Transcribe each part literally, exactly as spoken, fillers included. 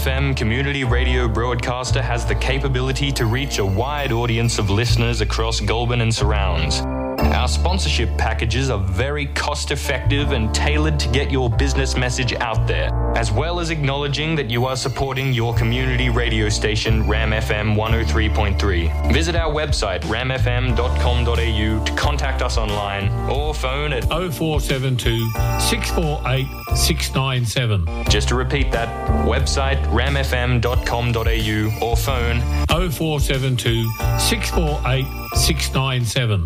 F M community radio broadcaster has the capability to reach a wide audience of listeners across Goulburn and surrounds. Our sponsorship packages are very cost-effective and tailored to get your business message out there, as well as acknowledging that you are supporting your community radio station, Ram F M one oh three point three. Visit our website, ram f m dot com dot a u, to contact us online or phone at oh four seven two, six four eight, six nine seven. Just to repeat that, website ram f m dot com dot a u or phone oh four seven two, six four eight, six nine seven.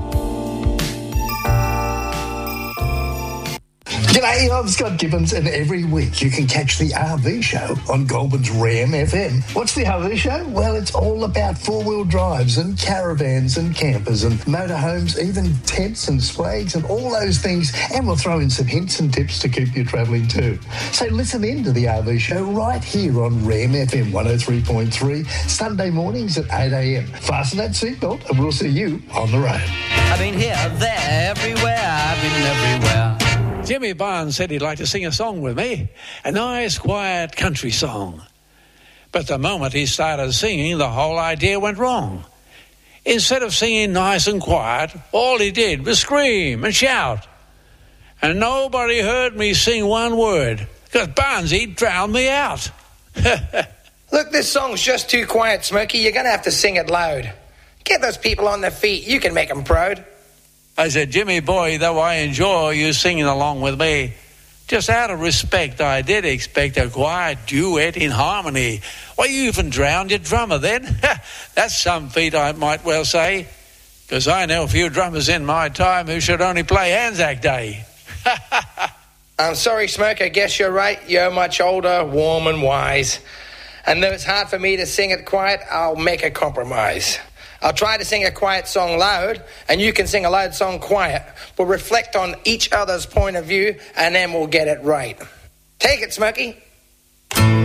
G'day, I'm Scott Gibbons, and every week you can catch the R V Show on Goulburn's Ram F M. What's the R V Show? Well, it's all about four-wheel drives and caravans and campers and motorhomes, even tents and swags and all those things, and we'll throw in some hints and tips to keep you travelling too. So listen in to the R V Show right here on Ram F M one oh three point three, Sunday mornings at eight a.m. Fasten that seatbelt and we'll see you on the road. I've been here, there, everywhere, I've been everywhere. Jimmy Barnes said he'd like to sing a song with me, a nice, quiet country song. But the moment he started singing, the whole idea went wrong. Instead of singing nice and quiet, all he did was scream and shout. And nobody heard me sing one word, because Barnesy drowned me out. Look, this song's just too quiet, Smokey. You're going to have to sing it loud. Get those people on their feet. You can make them proud. I said, Jimmy boy, though I enjoy you singing along with me, just out of respect, I did expect a quiet duet in harmony. Well, you even drowned your drummer then. That's some feat, I might well say, because I know a few drummers in my time who should only play Anzac Day. I'm sorry, Smoke, I guess you're right. You're much older, warm and wise. And though it's hard for me to sing it quiet, I'll make a compromise. I'll try to sing a quiet song loud, and you can sing a loud song quiet. We'll reflect on each other's point of view, and then we'll get it right. Take it, Smokey.